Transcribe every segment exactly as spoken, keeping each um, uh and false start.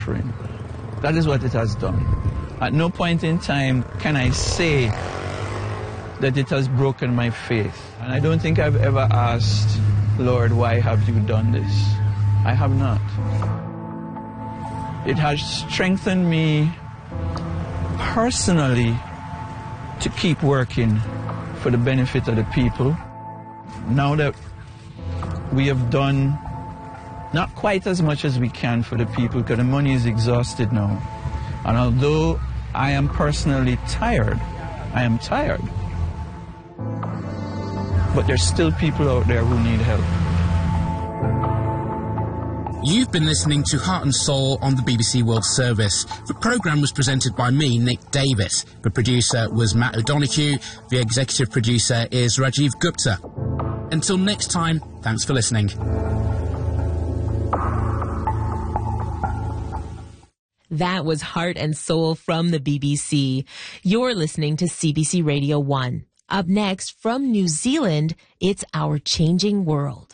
That is what it has done. At no point in time can I say that it has broken my faith. And I don't think I've ever asked, Lord, why have you done this? I have not. It has strengthened me personally to keep working for the benefit of the people. Now that we have done not quite as much as we can for the people, because the money is exhausted now. And although I am personally tired, I am tired. But there's still people out there who need help. You've been listening to Heart and Soul on the B B C World Service. The programme was presented by me, Nick Davis. The producer was Matt O'Donoghue. The executive producer is Rajiv Gupta. Until next time, thanks for listening. That was Heart and Soul from the B B C. You're listening to C B C Radio one. Up next, from New Zealand, it's Our Changing World.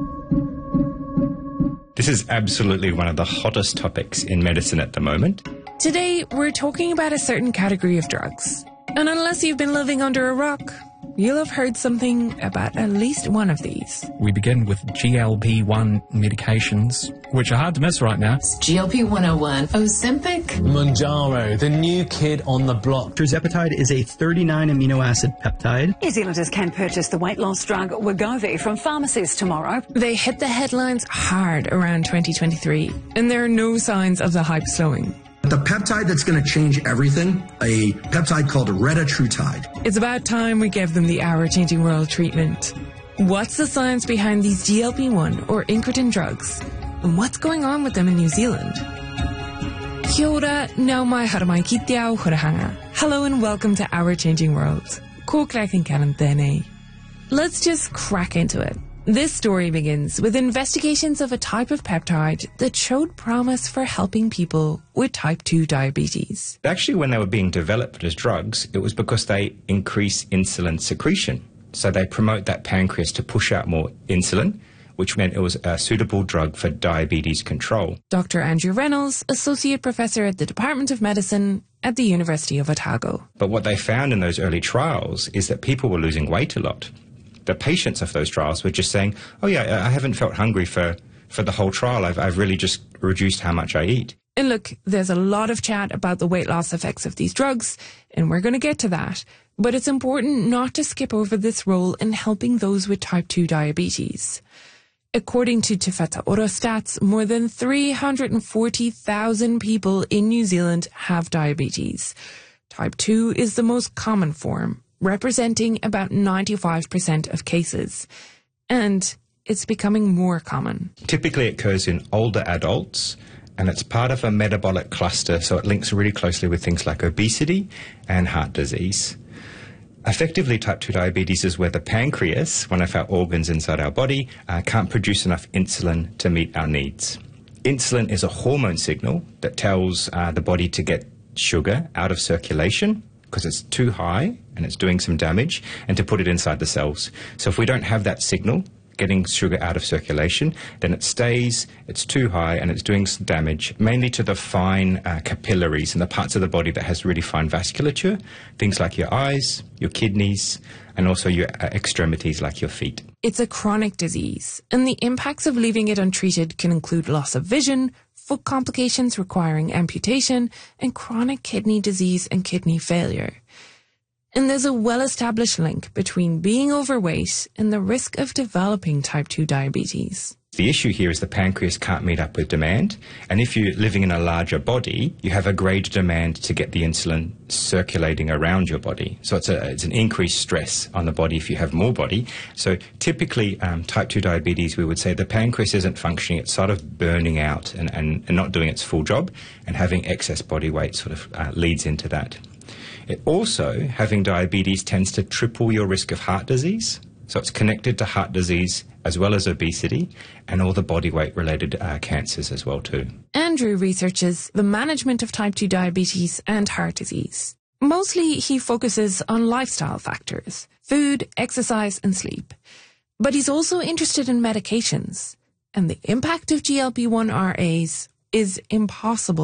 This is absolutely one of the hottest topics in medicine at the moment. Today, we're talking about a certain category of drugs. And unless you've been living under a rock, you'll have heard something about at least one of these. We begin with G L P one medications, which are hard to miss right now. G L P one oh one, Ozempic, Mounjaro, the new kid on the block. Tirzepatide is a thirty-nine amino acid peptide. New Zealanders can purchase the weight loss drug Wegovy from pharmacies tomorrow. They hit the headlines hard around twenty twenty-three, and there are no signs of the hype slowing. The peptide that's going to change everything, a peptide called retatrutide. It's about time we give them the Our Changing World treatment. What's the science behind these G L P one or incretin drugs? And what's going on with them in New Zealand? Kia ora, nau mai haramai ki te ao hurahanga. Hello and welcome to Our Changing World. Ko Clark and Canon Thene. Let's just crack into it. This story begins with investigations of a type of peptide that showed promise for helping people with type two diabetes. Actually, when they were being developed as drugs, it was because they increase insulin secretion. So they promote that pancreas to push out more insulin, which meant it was a suitable drug for diabetes control. Doctor Andrew Reynolds, Associate Professor at the Department of Medicine at the University of Otago. But what they found in those early trials is that people were losing weight a lot. The patients of those trials were just saying, oh yeah, I haven't felt hungry for, for the whole trial. I've, I've really just reduced how much I eat. And look, there's a lot of chat about the weight loss effects of these drugs, and we're going to get to that. But it's important not to skip over this role in helping those with type two diabetes. According to Te Whatu Ora stats, more than three hundred forty thousand people in New Zealand have diabetes. Type two is the most common form, representing about ninety-five percent of cases. And it's becoming more common. Typically it occurs in older adults, and it's part of a metabolic cluster, so it links really closely with things like obesity and heart disease. Effectively, type two diabetes is where the pancreas, one of our organs inside our body, uh, can't produce enough insulin to meet our needs. Insulin is a hormone signal that tells uh, the body to get sugar out of circulation because it's too high and it's doing some damage, and to put it inside the cells. So if we don't have that signal, getting sugar out of circulation, then it stays, it's too high, and it's doing some damage, mainly to the fine uh, capillaries and the parts of the body that has really fine vasculature, things like your eyes, your kidneys, and also your uh, extremities like your feet. It's a chronic disease, and the impacts of leaving it untreated can include loss of vision, foot complications requiring amputation, and chronic kidney disease and kidney failure. And there's a well-established link between being overweight and the risk of developing type two diabetes. The issue here is the pancreas can't meet up with demand, and if you're living in a larger body, you have a greater demand to get the insulin circulating around your body. So it's, a, it's an increased stress on the body if you have more body. So typically, um, type two diabetes, we would say the pancreas isn't functioning, it's sort of burning out and, and, and not doing its full job, and having excess body weight sort of uh, leads into that. It also, having diabetes tends to triple your risk of heart disease. So it's connected to heart disease as well as obesity and all the body weight related uh, cancers as well too. Andrew researches the management of type two diabetes and heart disease. Mostly he focuses on lifestyle factors, food, exercise and sleep. But he's also interested in medications and the impact of G L P one R As is impossible.